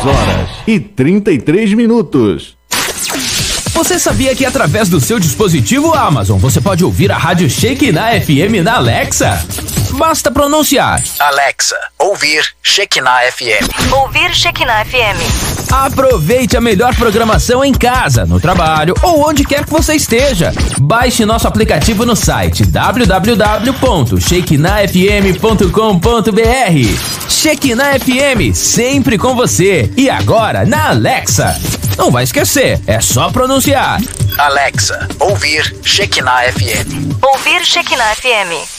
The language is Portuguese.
2h33. Você sabia que através do seu dispositivo Amazon você pode ouvir a rádio Shekinah FM na Alexa? Basta pronunciar: Alexa, ouvir Shekinah FM. Ouvir Shekinah FM. Aproveite a melhor programação em casa, no trabalho ou onde quer que você esteja. Baixe nosso aplicativo no site www.shekinahfm.com.br. Shekinah FM, sempre com você. E agora na Alexa. Não vai esquecer, é só pronunciar: Alexa, ouvir Shekinah FM. Ouvir Shekinah FM.